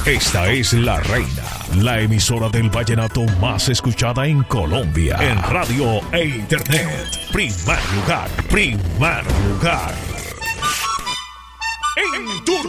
Esta es La Reina, la emisora del vallenato más escuchada en Colombia. En radio e internet. Primer lugar, primer lugar. En tu